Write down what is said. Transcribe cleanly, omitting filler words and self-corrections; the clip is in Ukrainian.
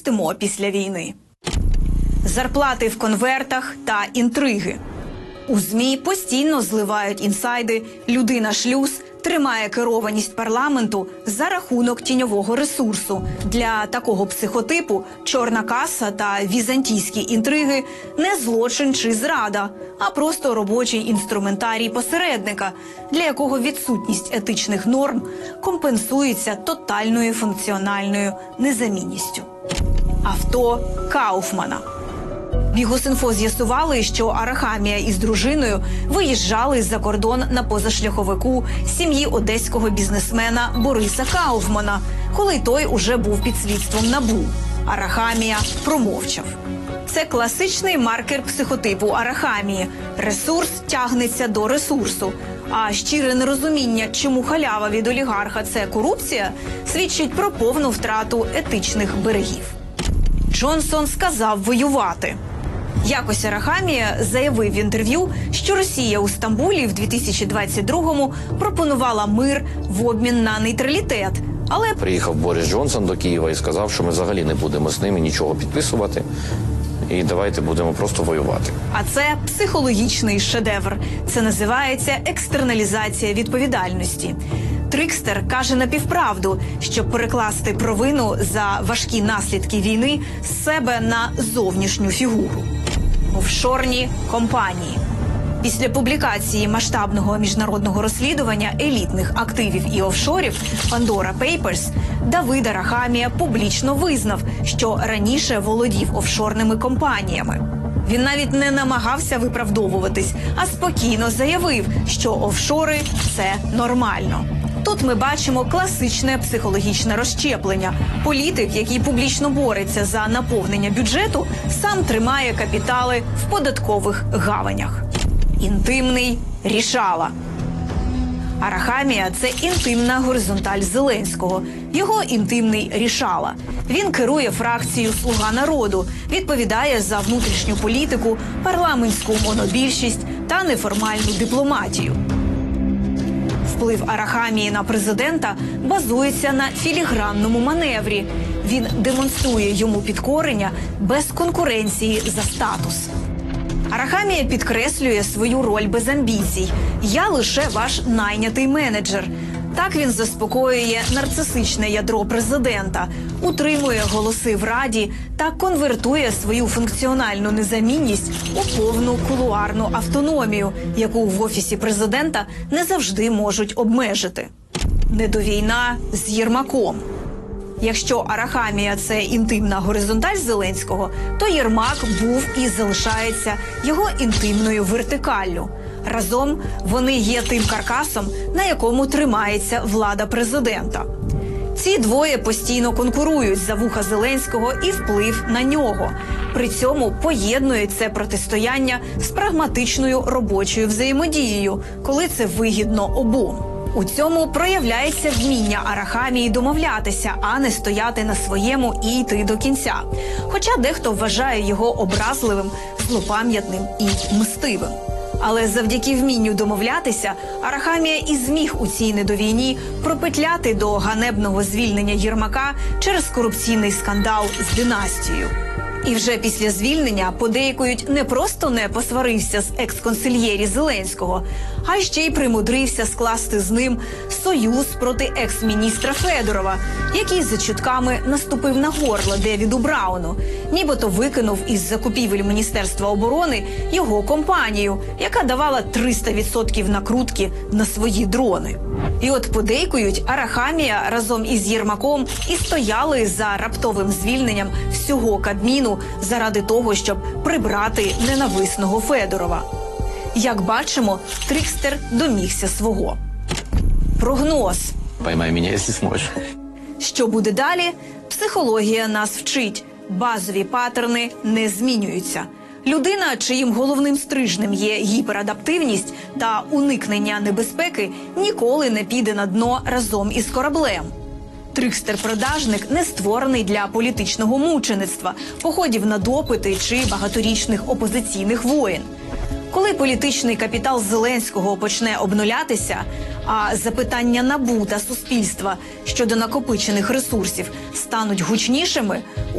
пропустимо після війни. Зарплати в конвертах та інтриги. У ЗМІ постійно зливають інсайди «Людина-шлюз» тримає керованість парламенту за рахунок тіньового ресурсу. Для такого психотипу чорна каса та візантійські інтриги – не злочин чи зрада, а просто робочий інструментарій посередника, для якого відсутність етичних норм компенсується тотальною функціональною незамінністю. Авто Кауфмана. Бігус.Інфо з'ясували, що Арахамія із дружиною виїжджали за кордон на позашляховику сім'ї одеського бізнесмена Бориса Кауфмана, коли той уже був під слідством НАБУ. Арахамія промовчав. Це класичний маркер психотипу Арахамії. Ресурс тягнеться до ресурсу. А щире нерозуміння, чому халява від олігарха – це корупція, свідчить про повну втрату етичних берегів. Джонсон сказав воювати. Якось Арахамія заявив в інтерв'ю, що Росія у Стамбулі в 2022-му пропонувала мир в обмін на нейтралітет. Але приїхав Борис Джонсон до Києва і сказав, що ми взагалі не будемо з ними нічого підписувати. І давайте будемо просто воювати. А це психологічний шедевр. Це називається екстерналізація відповідальності. Трикстер каже напівправду, щоб перекласти провину за важкі наслідки війни з себе на зовнішню фігуру. Офшорні компанії. Після публікації масштабного міжнародного розслідування елітних активів і офшорів Pandora Papers Давид Арахамія публічно визнав, що раніше володів офшорними компаніями. Він навіть не намагався виправдовуватись, а спокійно заявив, що офшори – це нормально. Тут ми бачимо класичне психологічне розщеплення. Політик, який публічно бореться за наповнення бюджету, сам тримає капітали в податкових гаванях. Інтимний рішала. Арахамія – це інтимна горизонталь Зеленського. Його інтимний рішала. Він керує фракцією «Слуга народу», відповідає за внутрішню політику, парламентську монобільшість та неформальну дипломатію. Вплив Арахамії на президента базується на філігранному маневрі. Він демонструє йому підкорення без конкуренції за статус. Арахамія підкреслює свою роль без амбіцій. «Я лише ваш найнятий менеджер». Так він заспокоює нарцисичне ядро президента, утримує голоси в Раді та конвертує свою функціональну незамінність у повну кулуарну автономію, яку в Офісі президента не завжди можуть обмежити. Недовійна з Єрмаком. Якщо Арахамія – це інтимна горизонталь Зеленського, то Єрмак був і залишається його інтимною вертикаллю. Разом вони є тим каркасом, на якому тримається влада президента. Ці двоє постійно конкурують за вуха Зеленського і вплив на нього. При цьому поєднують це протистояння з прагматичною робочою взаємодією, коли це вигідно обом. У цьому проявляється вміння Арахамії домовлятися, а не стояти на своєму і йти до кінця. Хоча дехто вважає його образливим, злопам'ятним і мстивим. Але завдяки вмінню домовлятися Арахамія і зміг у цій недовійні пропетляти до ганебного звільнення Єрмака через корупційний скандал з династією. І вже після звільнення подейкують не просто не посварився з екс-консильєрі Зеленського, а ще й примудрився скласти з ним союз проти екс-міністра Федорова, який за чутками наступив на горло Девіду Брауну, нібито викинув із закупівель Міністерства оборони його компанію, яка давала 300% накрутки на свої дрони. І от подейкують, Арахамія разом із Єрмаком і стояли за раптовим звільненням всього Кабміну заради того, щоб прибрати ненависного Федорова. Як бачимо, трикстер домігся свого. Прогноз. Поймай мене, якщо зможеш. Що буде далі? Психологія нас вчить. Базові паттерни не змінюються. Людина, чиїм головним стрижнем є гіперадаптивність та уникнення небезпеки, ніколи не піде на дно разом із кораблем. Трикстер-продажник не створений для політичного мучеництва, походів на допити чи багаторічних опозиційних воєн. Коли політичний капітал Зеленського почне обнулятися, а запитання НАБУ та суспільства щодо накопичених ресурсів стануть гучнішими,